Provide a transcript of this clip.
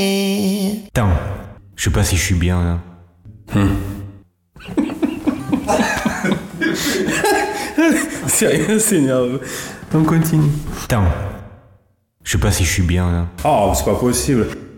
Attends, je sais pas si je suis bien là. C'est rien, c'est nerveux. On continue. Attends, je sais pas si je suis bien là. Oh, c'est pas possible.